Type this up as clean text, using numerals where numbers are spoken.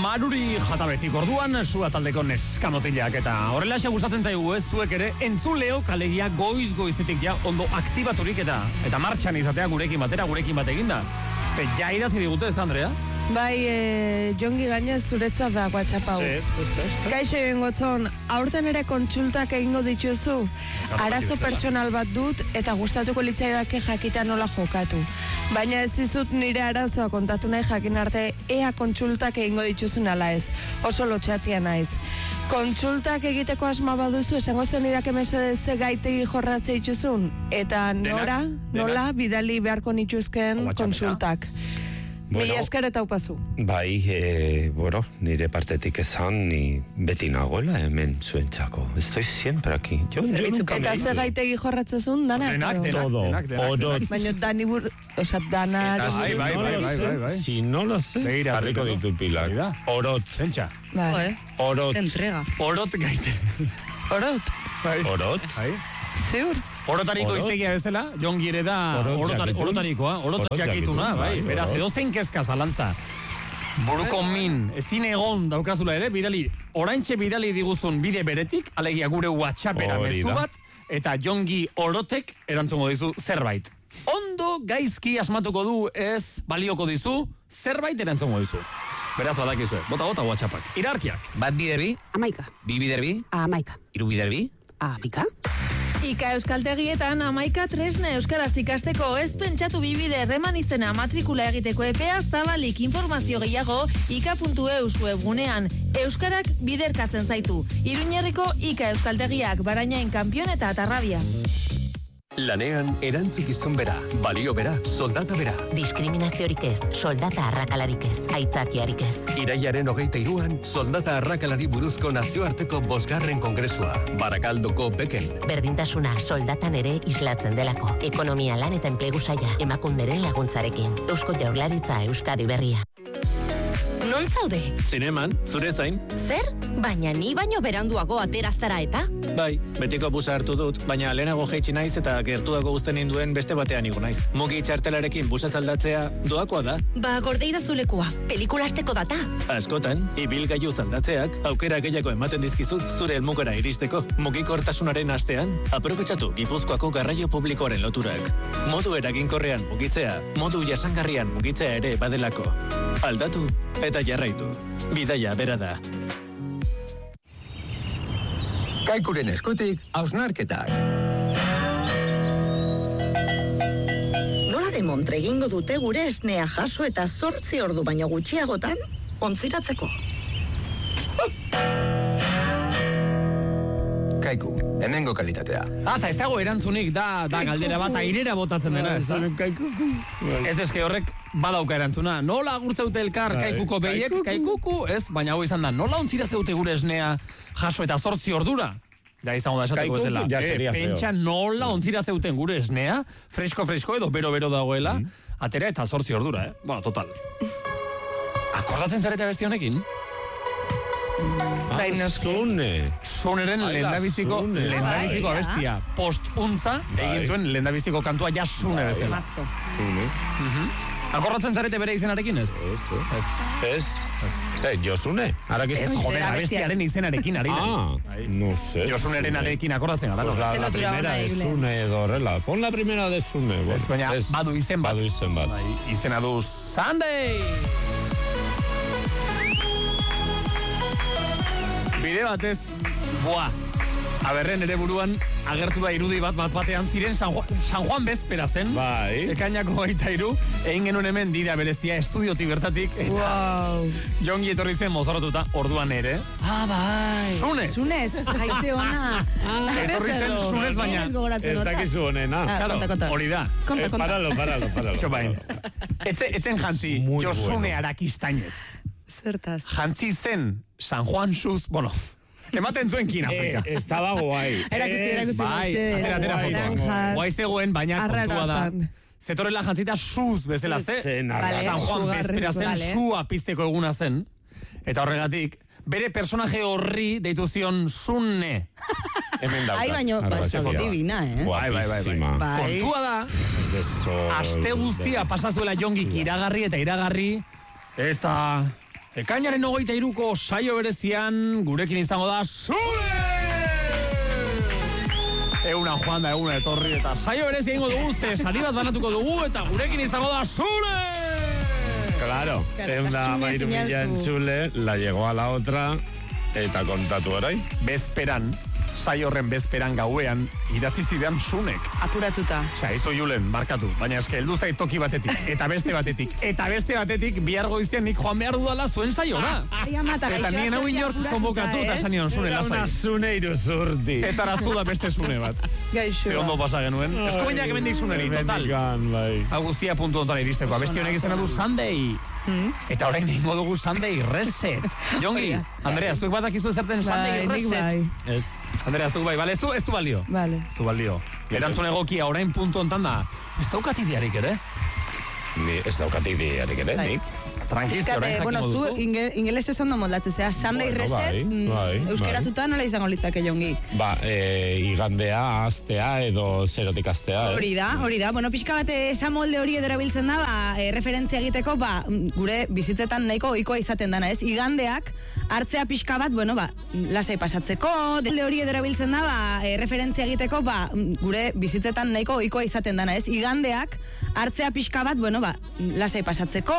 Maruri jatabetik orduan, sua taldeko neskamotilak, eta horrela gustatzen zaigu ez zuek ere, entzuleok alegia goiz-goizetik ja ondo aktibaturik eta martxan izatea gurekin batera, gurekin bat eginda. Ze ja idatzi digute ez, Andrea? Bai, Jongi gainez zuretzat da WhatsApp hau. Kaixo egin gotzon, aurten ere kontsultak egingo dituzu. Arazo pertsonal bat dut eta gustatuko litzaidake jakita nola jokatu. Baina ez dizut nire arazoa kontatu nahi jakin arte ea kontsultak egingo dituzun ala ez. Oso lotxatia naiz. Kontsultak egiteko asma baduzu esango zen idake mesedez ze gaitegi jorratze dituzun. Eta nola bidali beharko nituzken kontsultak. Mila esker eta upazu. Bai, nire partetik esan, ni beti nagoela hemen zuentzako. Estoy siempre aquí. Eta ze gaitegi jorratzezun, dana? Denak. Orot. Baina dani danari... Bai. Si no lo sé, harriko ditu pilak. Orot. Zentxa. Orot. Entrega. Orot gaite. Orot? Ziur. Orotariko iztegia bezala, Jongi ere da orotarikoa, orotxakituna, bai, beraz, edozein kezka zalantza. Buruko min, ezin egon daukazula ere, oraintxe bidali diguzun bide beretik, alegia gure WhatsAppera mezu bat, eta Jongi orotek erantzungo dizu zerbait. Ondo gaizki asmatuko du ez balioko dizu, zerbait erantzungo dizu. Beraz, badakizue, bota WhatsAppak. Irarkiak. Bat biderbi. 11. Bi biderbi. 11. Hiru biderbi. 11. Ika euskaltegietan 11 tresna euskaraz ikasteko, ez pentsatu bibide erreman izena matrikula egiteko epea zabalik. Informazio gehiago ika.eus webgunean. Euskarak biderkatzen zaitu. Iruñerriko Ika euskaltegiak, Barainain Kanpion eta Atarrabia. Lanean erantzukizun bera, balio bera, soldata bera. Diskriminaziorik ez, soldata arrakalarik ez, aitzakiarik ez. Iraiaren 23an, soldata arrakalari buruzko nazioarteko 5. kongresua, Barakaldoko Beken. Berdintasuna soldatan ere islatzen delako. Ekonomia, lan eta enplegu saila, emakunderen laguntzarekin. Eusko Jaurlaritza Euskadi Berria. Non zaude? Zineman, zure zain. Zer? Baina ni baino beranduago ateraztara eta? Bai, betiko busa hartu dut, baina lehenago jaitsi naiz eta gertuago uzten induen beste batean igo naiz. Mugi txartelarekin busa zaldatzea doakoa da. Ba, gordeira zulekua, pelikulasteko data. Askotan, ibilgailu zaldatzeak aukera gehiago ematen dizkizu zure helmugara iristeko. Mugikortasunaren astean, aprobetxatu Gipuzkoako garraio publikoaren loturak. Modu eraginkorrean mugitzea, modu jasangarrian mugitzea ere badelako. Aldatu eta jarraitu. Bidaia bera da. Kaikuren eskutik, hausnarketak. Nola demontre egingo dute gure esnea jaso eta 8 ordu baino gutxiagotan ontziratzeko? Kaiku, hemengo kalitatea. Eta ez dago erantzunik da galdera bat airera botatzen dena. Ez eske horrek badauka erantzuna. Nola agurtzeute elkar kaikuko behiek, kaikuku, ez, baina hau izan da, nola ontzira zeute gure esnea jaso eta 8 ordura? Ja izango da esateko bezala. Pentsa nola ontzira zeuten gure esnea, fresko edo bero dagoela, atera eta 8 ordura, Bueno, total. Akordatzen zarete abesti honekin? Suneren lehendabiziko abestia. Postuntza, egin zuen lehendabiziko kantua ja Sune bezala. Akordatzen zarete bere izenarekin ez? Ez. Josune? Ez, joder, abestiaren izenarekin ari naiz. No sé. Josuneren arekin akordatzen gara. La primera de Sune edo horrela. Pon la primera de Sune. Ez, baina badu izen bat. Izena du Sunday! Bide batez, aberren ere buruan agertu da irudi bat batean ziren San Juan bezpera zen. Bai. Ekainako 23, egin genuen hemen dira berezia estudiotik bertatik. Jongi etorri zen mozoratuta, orduan ere. Bai. Sunez, haize ona. Etorri zen Sunez, baina ez dakizu honena. Hori da. Paralo. Txopain. Etzen jantzi, Josune Arakistainez. Zertaz. Jantzi zen San Juan Suz, ematen zuen kin Afrika. Estaba guai. Erakutzi. Bai, atera fotoa. Guai zegoen, baina kontua da. Zetorela jantzita Suz bezala San Juan bezpera zen, Sua pizteko eguna zen. Eta horregatik, bere personaje horri deitu zion Sunne. Hemen daukat. Ai, baino, divina, Bai. Kontua da, aste guztia pasazuela Jongik iragarri, eta Ekainaren 23ko saio berezian gurekin izango da Sune! Euna joan da, euna etorri eta saio berezia ingo dugu, sari bat banatuko dugu eta gurekin izango da Sune! Claro, eunda mairu mila entzule, la llegó a la otra eta kontatu orain. Bezperan, saio horren bezperan gauean, idatzi zidean Sunek. Apuratuta. Osea, izu Julen, markatu. Baina eske heldu zait toki batetik, eta beste batetik, bihar goiztian nik joan behar dudala zuen saiora. Eta nien hau inork konbokatu eta sanion Sune lasai. Una Sune iruzurti. Eta arazu da beste Sune bat. Ze ondo pasa genuen. Eskubinak emendik Suneri, total. Agustia puntu ontan iristeko. Abesti honek izena du Sunday. Eta orain egingo dugu Sunday Reset. Jongi, Andrea, zuek badakizu zerten Sunday Reset. Ez. Andrea, zuek bai, bale, ez du balio. Vale. Ez du balio. Erantzun egokia orain puntu ontan da. Ez daukat idearik ere? Ni ez daukat idearik ere, nik. Tranquizia, orain jakimo bueno, duzu. ingelesez ondo moldatzea, Sunday Reset, euskeratuta nola izango litzake Jongi? Igandea, astea edo zerotik astea. Hori da. Bueno, pixka bat esan molde hori edo erabiltzen da, referentzia egiteko, gure bizitzetan nahiko ohikoa izaten dana, ez? Igandeak hartzea pixka bat, lasai pasatzeko, molde hori edo erabiltzen da, referentzia egiteko, gure bizitzetan nahiko ohikoa izaten dana, ez? Igandeak hartzea pixka bat, lasai pasatzeko,